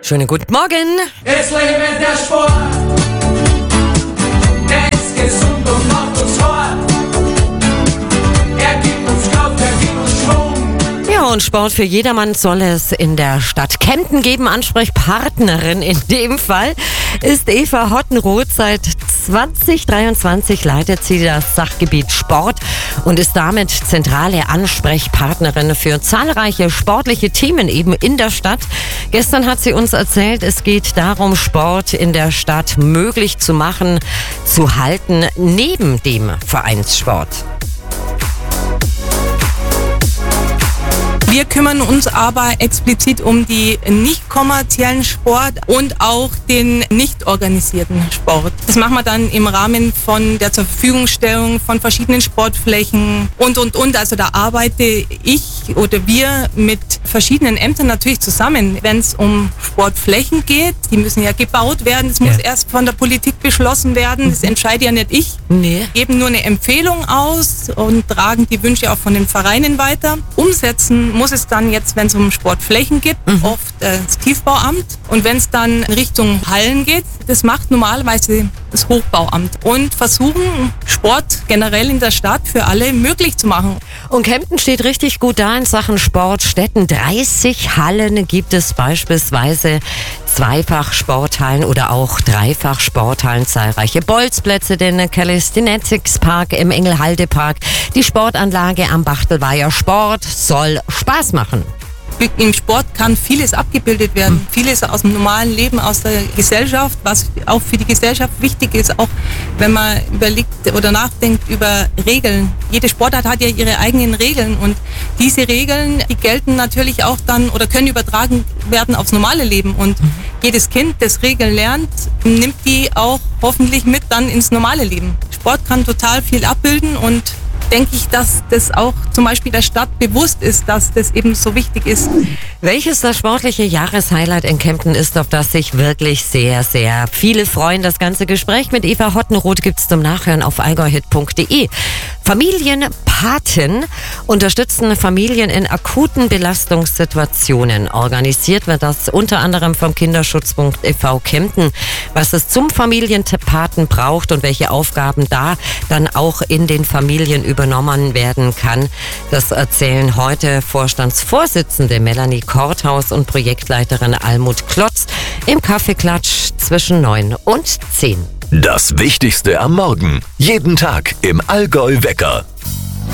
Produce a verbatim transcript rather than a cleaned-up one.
Schönen guten Morgen. Es lebe der Sport, der ist gesund und macht uns hart. Er gibt uns Kraft, er gibt uns Schwung. Ja, und Sport für jedermann soll es in der Stadt Kempten geben. Ansprechpartnerin in dem Fall ist Eva Hottenroth. Seit zwanzig dreiundzwanzig leitet sie das Sachgebiet Sport und ist damit zentrale Ansprechpartnerin für zahlreiche sportliche Themen eben in der Stadt. Gestern hat sie uns erzählt, es geht darum, Sport in der Stadt möglich zu machen, zu halten, neben dem Vereinssport. Wir kümmern uns aber explizit um die nicht kommerziellen Sport und auch den nicht organisierten Sport. Das machen wir dann im Rahmen von der Zurverfügungstellung von verschiedenen Sportflächen und, und, und. Also da arbeite ich oder wir mit verschiedenen Ämtern natürlich zusammen, wenn es um Sportflächen geht. Die müssen ja gebaut werden. Das muss ja erst von der Politik beschlossen werden. Das entscheide ja nicht ich. Nee. Geben nur eine Empfehlung aus und tragen die Wünsche auch von den Vereinen weiter. Umsetzen muss es dann jetzt, wenn es um Sportflächen geht, mhm. oft äh, das Tiefbauamt. Und wenn es dann in Richtung Hallen geht, das macht normalerweise das Hochbauamt. Und versuchen, Sport generell in der Stadt für alle möglich zu machen. Und Kempten steht richtig gut da in Sachen Sportstätten. dreißig Hallen gibt es beispielsweise, Zweifach-Sporthallen oder auch Dreifach-Sporthallen, zahlreiche Bolzplätze, den Calisthenics Park im Engelhalde-Park, die Sportanlage am Bachtelweiher. Sport soll Spaß machen. Im Sport kann vieles abgebildet werden, mhm. vieles aus dem normalen Leben, aus der Gesellschaft, was auch für die Gesellschaft wichtig ist, auch wenn man überlegt oder nachdenkt über Regeln. Jede Sportart hat ja ihre eigenen Regeln und diese Regeln, die gelten natürlich auch dann oder können übertragen werden aufs normale Leben und mhm. jedes Kind, das Regeln lernt, nimmt die auch hoffentlich mit dann ins normale Leben. Sport kann total viel abbilden und denke ich, dass das auch zum Beispiel der Stadt bewusst ist, dass das eben so wichtig ist. Welches das sportliche Jahreshighlight in Kempten ist, auf das sich wirklich sehr, sehr viele freuen. Das ganze Gespräch mit Eva Hottenroth gibt's zum Nachhören auf allgäuhit punkt de. Familienpaten unterstützen Familien in akuten Belastungssituationen. Organisiert wird das unter anderem vom Kinderschutzpunkt e V Kempten. Was es zum Familienpaten braucht und welche Aufgaben da dann auch in den Familien übernommen werden kann, das erzählen heute Vorstandsvorsitzende Melanie Korthaus und Projektleiterin Almut Klotz im Kaffeeklatsch zwischen neun und zehn. Das Wichtigste am Morgen. Jeden Tag im Allgäu Wecker.